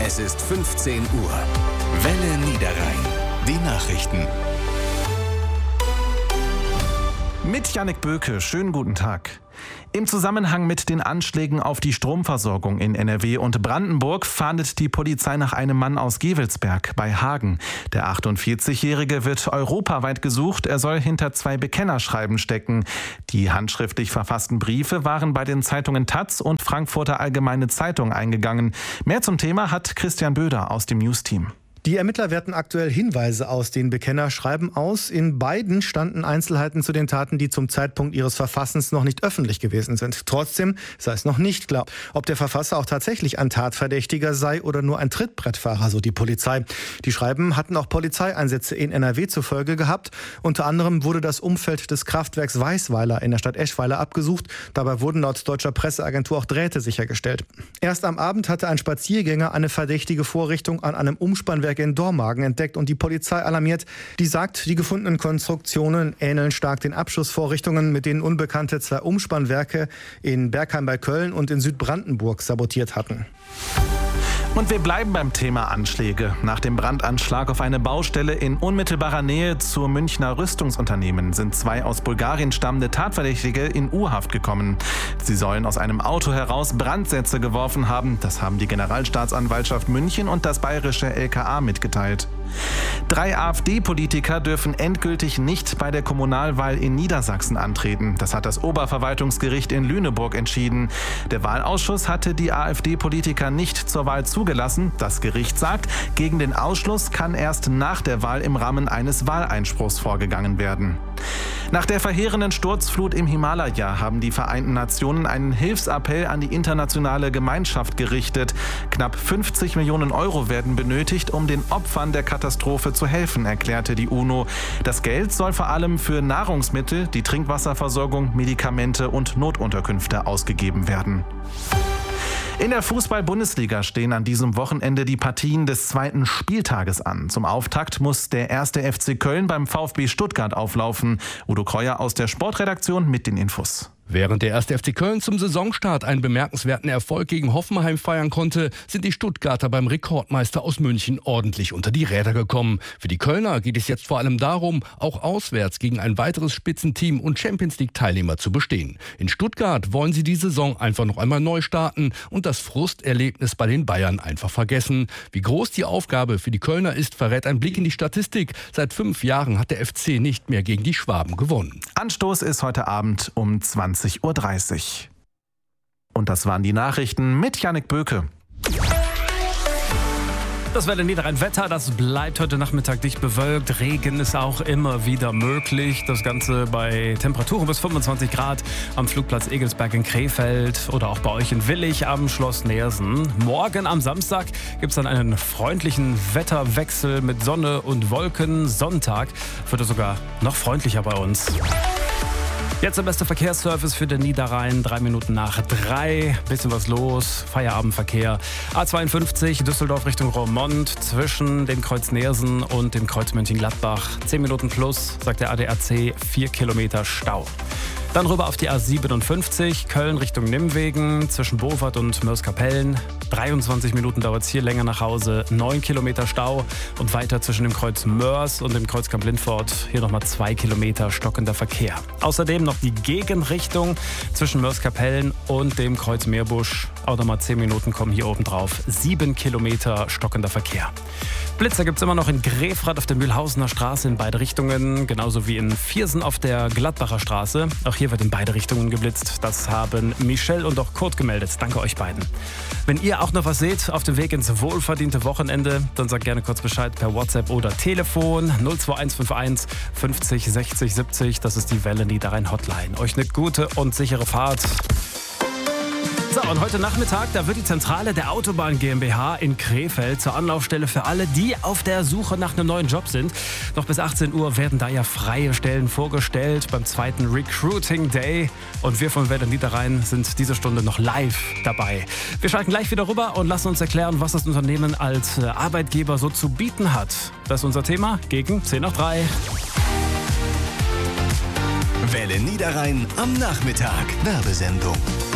Es ist 15 Uhr. Welle Niederrhein. Die Nachrichten. Mit Jannik Böke, schönen guten Tag. Im Zusammenhang mit den Anschlägen auf die Stromversorgung in NRW und Brandenburg fahndet die Polizei nach einem Mann aus Gevelsberg bei Hagen. Der 48-Jährige wird europaweit gesucht. Er soll hinter 2 Bekennerschreiben stecken. Die handschriftlich verfassten Briefe waren bei den Zeitungen taz und Frankfurter Allgemeine Zeitung eingegangen. Mehr zum Thema hat Christian Böder aus dem News-Team. Die Ermittler werten aktuell Hinweise aus den Bekennerschreiben aus. In beiden standen Einzelheiten zu den Taten, die zum Zeitpunkt ihres Verfassens noch nicht öffentlich gewesen sind. Trotzdem sei es noch nicht klar, ob der Verfasser auch tatsächlich ein Tatverdächtiger sei oder nur ein Trittbrettfahrer, so die Polizei. Die Schreiben hatten auch Polizeieinsätze in NRW zur Folge gehabt. Unter anderem wurde das Umfeld des Kraftwerks Weißweiler in der Stadt Eschweiler abgesucht. Dabei wurden laut deutscher Presseagentur auch Drähte sichergestellt. Erst am Abend hatte ein Spaziergänger eine verdächtige Vorrichtung an einem Umspannwerk in Dormagen entdeckt und die Polizei alarmiert. Die sagt, die gefundenen Konstruktionen ähneln stark den Abschussvorrichtungen, mit denen Unbekannte 2 Umspannwerke in Bergheim bei Köln und in Südbrandenburg sabotiert hatten. Und wir bleiben beim Thema Anschläge. Nach dem Brandanschlag auf eine Baustelle in unmittelbarer Nähe zur Münchner Rüstungsunternehmen sind 2 aus Bulgarien stammende Tatverdächtige in U-Haft gekommen. Sie sollen aus einem Auto heraus Brandsätze geworfen haben. Das haben die Generalstaatsanwaltschaft München und das bayerische LKA mitgeteilt. 3 AfD-Politiker dürfen endgültig nicht bei der Kommunalwahl in Niedersachsen antreten. Das hat das Oberverwaltungsgericht in Lüneburg entschieden. Der Wahlausschuss hatte die AfD-Politiker nicht zur Wahl zugelassen. Das Gericht sagt, gegen den Ausschluss kann erst nach der Wahl im Rahmen eines Wahleinspruchs vorgegangen werden. Nach der verheerenden Sturzflut im Himalaya haben die Vereinten Nationen einen Hilfsappell an die internationale Gemeinschaft gerichtet. Knapp 50 Millionen Euro werden benötigt, um den Opfern der Katastrophe zu helfen, erklärte die UNO. Das Geld soll vor allem für Nahrungsmittel, die Trinkwasserversorgung, Medikamente und Notunterkünfte ausgegeben werden. In der Fußball-Bundesliga stehen an diesem Wochenende die Partien des 2. Spieltages an. Zum Auftakt muss der 1. FC Köln beim VfB Stuttgart auflaufen. Udo Kreuer aus der Sportredaktion mit den Infos. Während der 1. FC Köln zum Saisonstart einen bemerkenswerten Erfolg gegen Hoffenheim feiern konnte, sind die Stuttgarter beim Rekordmeister aus München ordentlich unter die Räder gekommen. Für die Kölner geht es jetzt vor allem darum, auch auswärts gegen ein weiteres Spitzenteam und Champions-League-Teilnehmer zu bestehen. In Stuttgart wollen sie die Saison einfach noch einmal neu starten und das Frusterlebnis bei den Bayern einfach vergessen. Wie groß die Aufgabe für die Kölner ist, verrät ein Blick in die Statistik. Seit 5 Jahren hat der FC nicht mehr gegen die Schwaben gewonnen. Anstoß ist heute Abend um 20:30 Uhr. Und das waren die Nachrichten mit Jannik Böke. Das Welle Niederrhein-Wetter, das bleibt heute Nachmittag dicht bewölkt. Regen ist auch immer wieder möglich. Das Ganze bei Temperaturen bis 25 Grad am Flugplatz Egelsberg in Krefeld oder auch bei euch in Willich am Schloss Neersen. Morgen am Samstag gibt es dann einen freundlichen Wetterwechsel mit Sonne und Wolken. Sonntag wird es sogar noch freundlicher bei uns. Jetzt der beste Verkehrsservice für den Niederrhein. 3 Minuten nach 3. Bisschen was los. Feierabendverkehr. A52 Düsseldorf Richtung Roermond zwischen dem Kreuz Neersen und dem Kreuz Mönchengladbach. 10 Minuten plus, sagt der ADAC. 4 Kilometer Stau. Dann rüber auf die A57, Köln Richtung Nimwegen, zwischen Bovard und Mörs-Kapellen. 23 Minuten dauert es hier länger nach Hause, 9 Kilometer Stau. Und weiter zwischen dem Kreuz Mörs und dem Kreuz Kamp-Lindfort, hier nochmal 2 Kilometer stockender Verkehr. Außerdem noch die Gegenrichtung zwischen Mörs-Kapellen und dem Kreuz Meerbusch. Auch nochmal 10 Minuten kommen hier oben drauf, 7 Kilometer stockender Verkehr. Blitzer gibt es immer noch in Grefrath auf der Mühlhausener Straße in beide Richtungen, genauso wie in Viersen auf der Gladbacher Straße. Auch hier wird in beide Richtungen geblitzt. Das haben Michelle und auch Kurt gemeldet. Danke euch beiden. Wenn ihr auch noch was seht auf dem Weg ins wohlverdiente Wochenende, dann sagt gerne kurz Bescheid per WhatsApp oder Telefon 02151 50 60 70. Das ist die Welle Niederrhein Hotline. Euch eine gute und sichere Fahrt. So, und heute Nachmittag, da wird die Zentrale der Autobahn GmbH in Krefeld zur Anlaufstelle für alle, die auf der Suche nach einem neuen Job sind. Noch bis 18 Uhr werden da ja freie Stellen vorgestellt beim 2. Recruiting Day. Und wir von Welle Niederrhein sind diese Stunde noch live dabei. Wir schalten gleich wieder rüber und lassen uns erklären, was das Unternehmen als Arbeitgeber so zu bieten hat. Das ist unser Thema gegen 10 nach 3. Welle Niederrhein am Nachmittag. Werbesendung.